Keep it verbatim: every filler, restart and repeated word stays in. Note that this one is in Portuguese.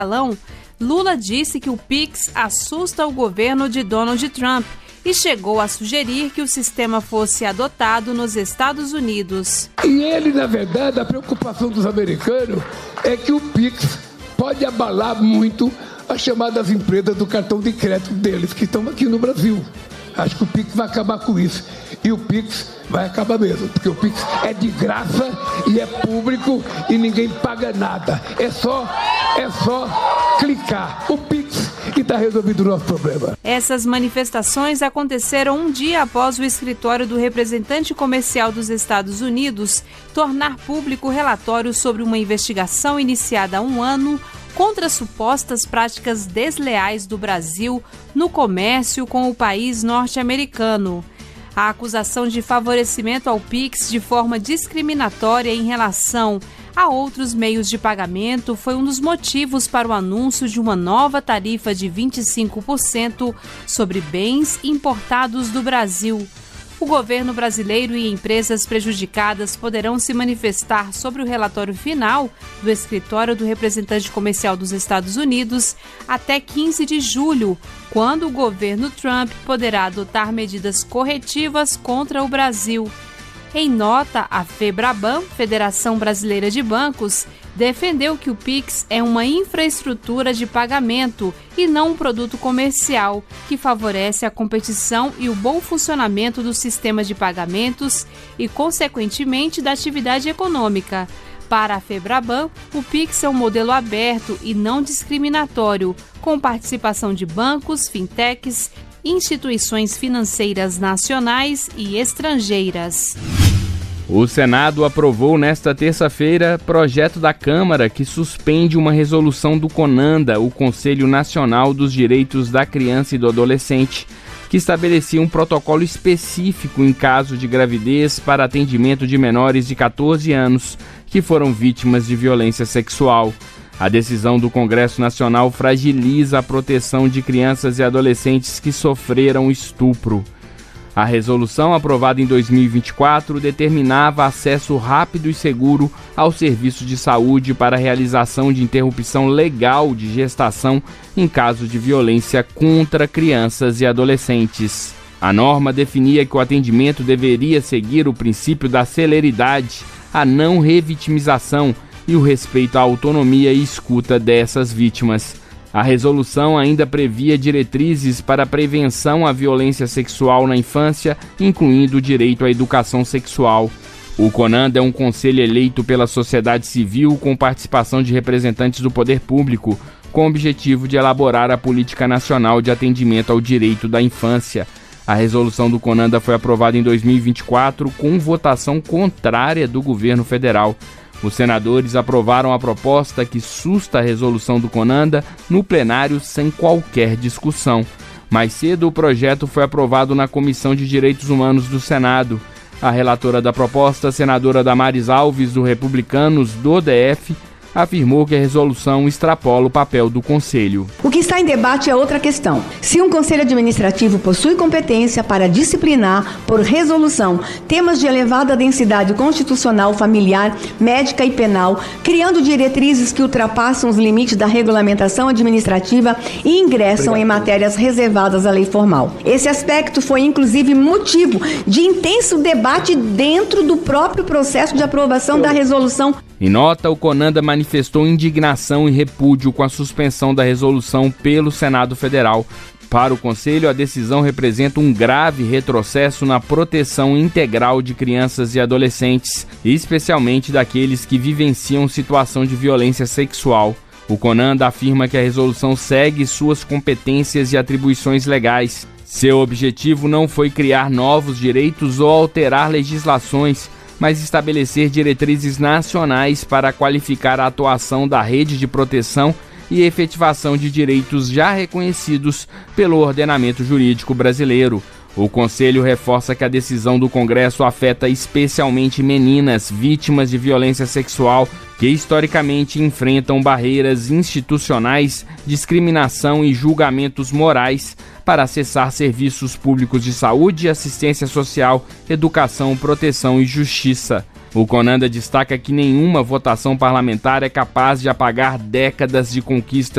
Lula disse que o Pix assusta o governo de Donald Trump e chegou a sugerir que o sistema fosse adotado nos Estados Unidos. E ele, na verdade, a preocupação dos americanos é que o Pix pode abalar muito as chamadas empresas do cartão de crédito deles, que estão aqui no Brasil. Acho que o Pix vai acabar com isso. E o Pix vai acabar mesmo, porque o Pix é de graça e é público e ninguém paga nada. É só, é só clicar. O Pix e está resolvido o nosso problema. Essas manifestações aconteceram um dia após o escritório do representante comercial dos Estados Unidos tornar público o relatório sobre uma investigação iniciada há um ano contra supostas práticas desleais do Brasil no comércio com o país norte-americano. A acusação de favorecimento ao Pix de forma discriminatória em relação a outros meios de pagamento foi um dos motivos para o anúncio de uma nova tarifa de vinte e cinco por cento sobre bens importados do Brasil. O governo brasileiro e empresas prejudicadas poderão se manifestar sobre o relatório final do escritório do representante comercial dos Estados Unidos até quinze de julho, quando o governo Trump poderá adotar medidas corretivas contra o Brasil. Em nota, a FEBRABAN, Federação Brasileira de Bancos, defendeu que o Pix é uma infraestrutura de pagamento e não um produto comercial, que favorece a competição e o bom funcionamento do sistema de pagamentos e, consequentemente, da atividade econômica. Para a FEBRABAN, o Pix é um modelo aberto e não discriminatório, com participação de bancos, fintechs, instituições financeiras nacionais e estrangeiras. O Senado aprovou nesta terça-feira projeto da Câmara que suspende uma resolução do CONANDA, o Conselho Nacional dos Direitos da Criança e do Adolescente, que estabelecia um protocolo específico em caso de gravidez para atendimento de menores de catorze anos que foram vítimas de violência sexual. A decisão do Congresso Nacional fragiliza a proteção de crianças e adolescentes que sofreram estupro. A resolução, aprovada em dois mil e vinte e quatro, determinava acesso rápido e seguro ao serviço de saúde para a realização de interrupção legal de gestação em caso de violência contra crianças e adolescentes. A norma definia que o atendimento deveria seguir o princípio da celeridade, a não revitimização e o respeito à autonomia e escuta dessas vítimas. A resolução ainda previa diretrizes para a prevenção à violência sexual na infância, incluindo o direito à educação sexual. O CONANDA é um conselho eleito pela sociedade civil com participação de representantes do poder público, com o objetivo de elaborar a Política Nacional de Atendimento ao Direito da Infância. A resolução do CONANDA foi aprovada em dois mil e vinte e quatro com votação contrária do governo federal. Os senadores aprovaram a proposta que susta a resolução do CONANDA no plenário sem qualquer discussão. Mais cedo, o projeto foi aprovado na Comissão de Direitos Humanos do Senado. A relatora da proposta, a senadora Damares Alves, do Republicanos do D F, afirmou que a resolução extrapola o papel do Conselho. O que está em debate é outra questão. Se um Conselho Administrativo possui competência para disciplinar, por resolução, temas de elevada densidade constitucional, familiar, médica e penal, criando diretrizes que ultrapassam os limites da regulamentação administrativa e ingressam Obrigado. Em matérias reservadas à lei formal. Esse aspecto foi, inclusive, motivo de intenso debate dentro do próprio processo de aprovação da resolução. Em nota, o CONANDA manifestou indignação e repúdio com a suspensão da resolução pelo Senado Federal. Para o Conselho, a decisão representa um grave retrocesso na proteção integral de crianças e adolescentes, especialmente daqueles que vivenciam situação de violência sexual. O CONANDA afirma que a resolução segue suas competências e atribuições legais. Seu objetivo não foi criar novos direitos ou alterar legislações, mas estabelecer diretrizes nacionais para qualificar a atuação da rede de proteção e efetivação de direitos já reconhecidos pelo ordenamento jurídico brasileiro. O Conselho reforça que a decisão do Congresso afeta especialmente meninas vítimas de violência sexual que historicamente enfrentam barreiras institucionais, discriminação e julgamentos morais para acessar serviços públicos de saúde, assistência social, educação, proteção e justiça. O Conanda destaca que nenhuma votação parlamentar é capaz de apagar décadas de conquistas